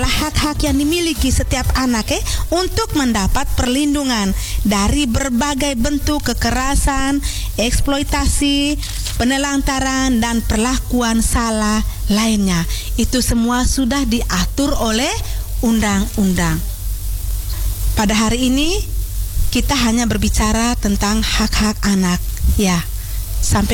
hak-hak yang dimiliki setiap anak untuk mendapat perlindungan dari berbagai bentuk kekerasan, eksploitasi, penelantaran, dan perlakuan salah lainnya. Itu semua sudah diatur oleh undang-undang. Pada hari ini kita hanya berbicara tentang hak-hak anak, ya. Sampai